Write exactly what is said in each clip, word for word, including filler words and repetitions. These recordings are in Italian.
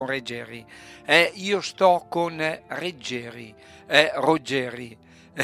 Reggeri. Eh, io sto con Reggeri, eh, Ruggeri,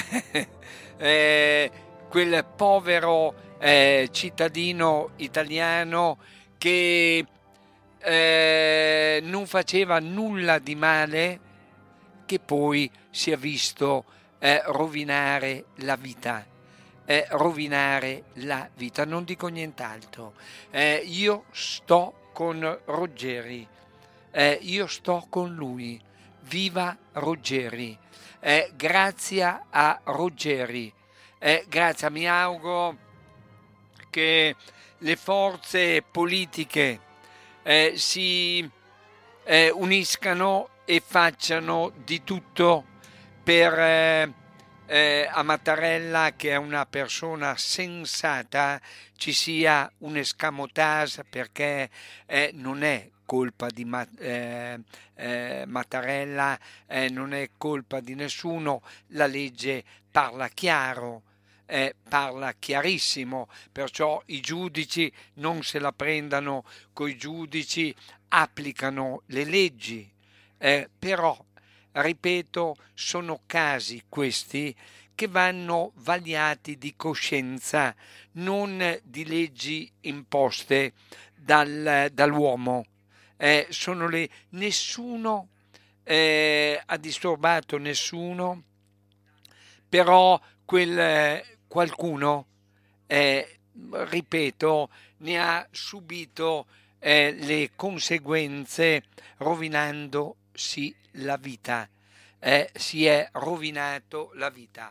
eh, quel povero eh, cittadino italiano che eh, non faceva nulla di male, che poi si è visto eh, rovinare la vita. Eh, rovinare la vita, non dico nient'altro. Eh, io sto con Ruggeri. Eh, io sto con lui. Viva Ruggeri. Eh, grazie a Ruggeri. Eh, grazie, mi auguro che le forze politiche eh, si eh, uniscano e facciano di tutto per eh, eh, a Mattarella, che è una persona sensata, ci sia un escamotage, perché eh, non è colpa di Ma- eh, eh, Mattarella, eh, non è colpa di nessuno, la legge parla chiaro. Eh, parla chiarissimo, perciò i giudici non se la prendano coi giudici, applicano le leggi, eh, però, ripeto, sono casi questi che vanno vagliati di coscienza, non di leggi imposte dal- dall'uomo. Eh, sono le, nessuno eh, ha disturbato nessuno, però quel eh, qualcuno, eh, ripeto, ne ha subito eh, le conseguenze, rovinandosi la vita. Eh, si è rovinato la vita.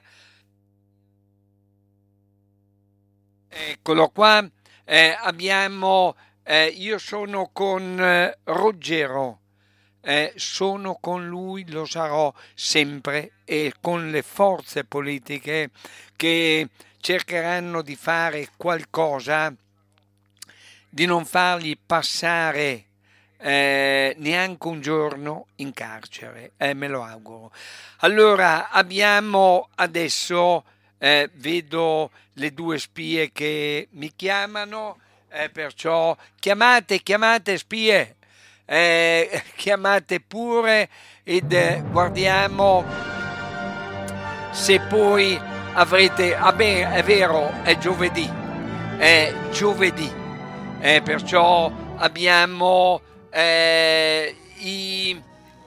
Eccolo qua. Eh, abbiamo, eh, io sono con eh, Ruggero. Eh, sono con lui, lo sarò sempre, e con le forze politiche che cercheranno di fare qualcosa, di non fargli passare eh, neanche un giorno in carcere, eh, me lo auguro. Allora, abbiamo adesso, eh, vedo le due spie che mi chiamano, eh, perciò chiamate, chiamate spie, eh, chiamate pure ed eh, guardiamo se poi avrete... Ah beh, è vero, è giovedì, è giovedì, eh, perciò abbiamo eh, i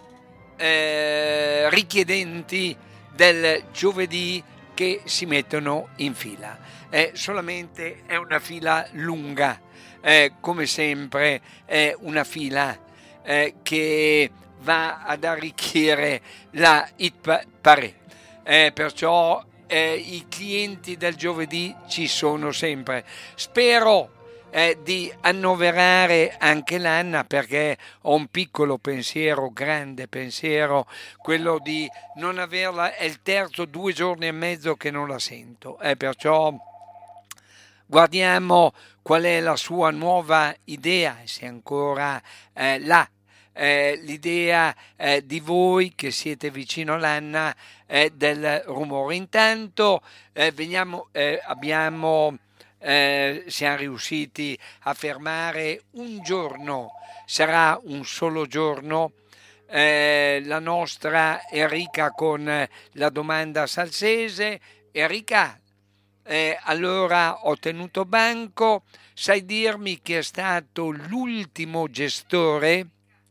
eh, richiedenti del giovedì che si mettono in fila. Eh, solamente è una fila lunga, eh, come sempre è una fila eh, che va ad arricchire la hit parade. Eh, perciò eh, i clienti del giovedì ci sono sempre. Spero eh, di annoverare anche l'Anna, perché ho un piccolo pensiero, grande pensiero, quello di non averla, è il terzo due giorni e mezzo che non la sento, eh, perciò guardiamo qual è la sua nuova idea, se ancora eh, là. Eh, l'idea eh, di voi che siete vicino all'Anna eh, del rumore. Intanto eh, veniamo, eh, abbiamo, eh, siamo riusciti a fermare un giorno, sarà un solo giorno, eh, la nostra Enrica con eh, la domanda salsese. Enrica, eh, allora ho tenuto banco, sai dirmi chi è stato l'ultimo gestore?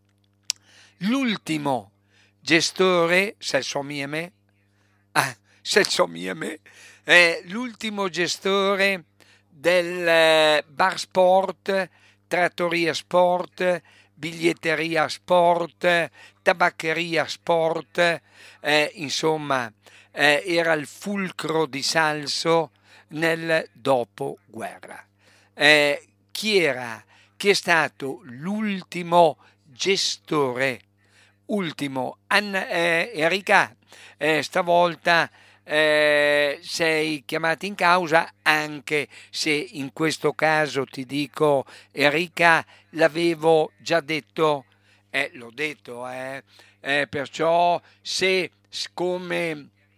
L'ultimo gestore, se so mieme, ah, se so mieme, è l'ultimo gestore del eh, bar sport, trattoria sport, biglietteria sport, tabaccheria sport, eh, insomma, eh, era il fulcro di Salso nel dopoguerra. Eh, chi era? Chi è stato l'ultimo gestore? Ultimo, Anna, eh, Enrica, eh, stavolta eh, sei chiamata in causa, anche se in questo caso ti dico, Enrica, l'avevo già detto, eh, l'ho detto, eh, eh, perciò se come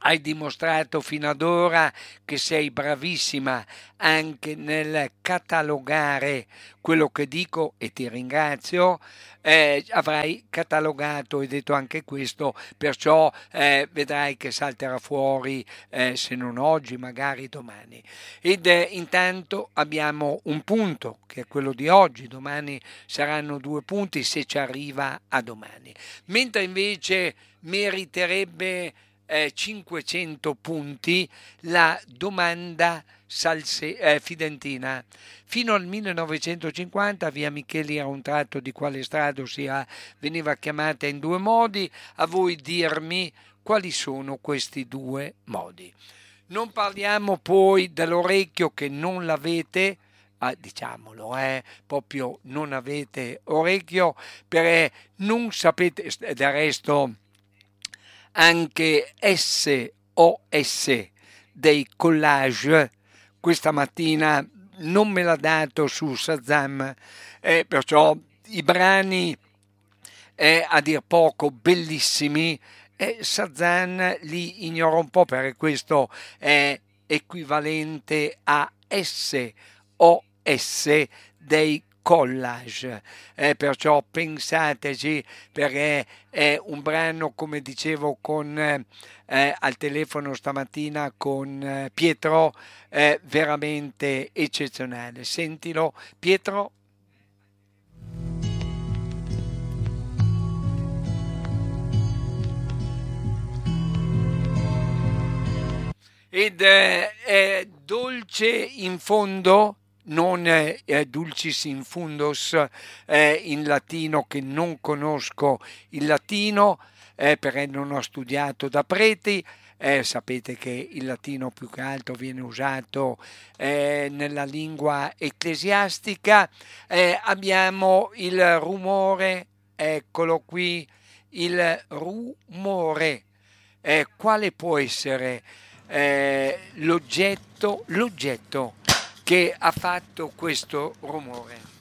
hai dimostrato fino ad ora che sei bravissima anche nel catalogare quello che dico e ti ringrazio. Eh, avrai catalogato e detto anche questo, perciò eh, vedrai che salterà fuori, eh, se non oggi, magari domani. Ed eh, intanto abbiamo un punto che è quello di oggi, domani saranno due punti se ci arriva a domani. Mentre invece meriterebbe eh, cinquecento punti la domanda salse- eh, fidentina. Fino al millenovecentocinquanta via Micheli era un tratto di quale strada, ossia veniva chiamata in due modi. A voi dirmi quali sono questi due modi. Non parliamo poi dell'orecchio che non l'avete, ah, diciamolo, eh, proprio non avete orecchio, perché non sapete, del resto anche S O S dei collage questa mattina non me l'ha dato su Shazam, eh, perciò i brani è a dir poco bellissimi e Shazam li ignora un po', perché questo è equivalente a S O S dei collage, eh, perciò pensateci, perché è un brano, come dicevo con, eh, eh, al telefono stamattina con eh, Pietro, eh, veramente eccezionale. Sentilo Pietro. Ed eh, è dolce in fondo, non è dulcis in fundus, eh, in latino, che non conosco il latino, eh, perché non ho studiato da preti. Eh, sapete che il latino più che altro viene usato eh, nella lingua ecclesiastica. Eh, abbiamo il rumore, eccolo qui, il rumore. Eh, quale può essere eh, l'oggetto, l'oggetto che ha fatto questo rumore?